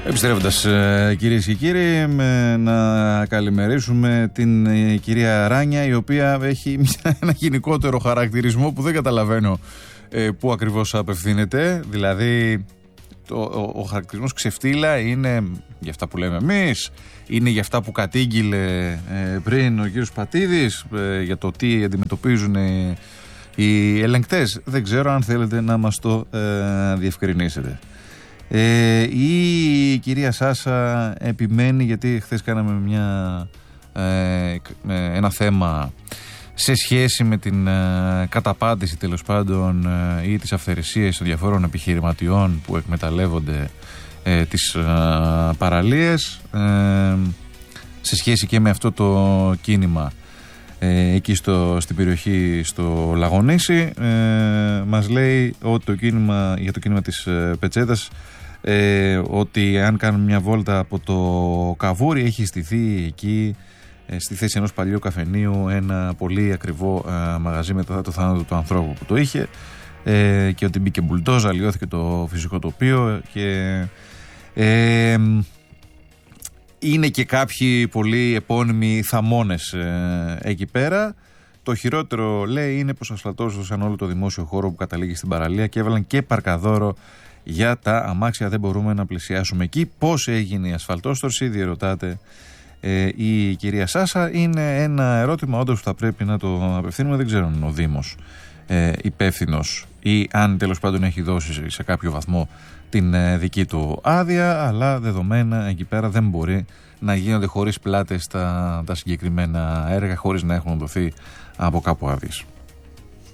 Επιστρέφοντας, κυρίες και κύριοι, να καλημερίσουμε την κυρία Ράνια, η οποία έχει ένα γενικότερο χαρακτηρισμό που δεν καταλαβαίνω πού ακριβώς απευθύνεται. Δηλαδή, ο χαρακτηρισμός ξεφτύλα είναι για αυτά που λέμε εμείς, είναι για αυτά που κατήγγειλε πριν ο κύριος Πατίδης, για το τι αντιμετωπίζουν οι ελεγκτές. Δεν ξέρω, αν θέλετε να μας το διευκρινίσετε. Η κυρία Σάσα επιμένει, γιατί χθες κάναμε ένα θέμα σε σχέση με την καταπάτηση, τέλος πάντων, ή τις αυθαιρεσίες των διαφόρων επιχειρηματιών που εκμεταλλεύονται τις παραλίες, σε σχέση και με αυτό το κίνημα εκεί στην περιοχή στο Λαγονήσι. Μας λέει ότι για το κίνημα της Πετσέτας, ότι αν κάνουμε μια βόλτα από το Καβούρι, έχει στηθεί εκεί στη θέση ενός παλιού καφενείου ένα πολύ ακριβό μαγαζί μετά το θάνατο του ανθρώπου που το είχε, και ότι μπήκε μπουλντόζα, αλλοιώθηκε το φυσικό τοπίο, και είναι και κάποιοι πολύ επώνυμοι θαμώνες εκεί πέρα. Το χειρότερο, λέει, είναι πως ασφαλτώσαν όλο το δημόσιο χώρο που καταλήγει στην παραλία και έβαλαν και παρκαδόρο για τα αμάξια. Δεν μπορούμε να πλησιάσουμε εκεί. Πώς έγινε η ασφαλτόστρωση, διερωτάται η κυρία Σάσα. Είναι ένα ερώτημα όντως που θα πρέπει να το απευθύνουμε. Δεν ξέρω αν είναι ο Δήμος υπεύθυνος ή αν τέλος πάντων έχει δώσει σε κάποιο βαθμό την δική του άδεια, αλλά δεδομένα εκεί πέρα δεν μπορεί να γίνονται χωρίς πλάτες τα συγκεκριμένα έργα, χωρίς να έχουν δοθεί από κάπου άδειες.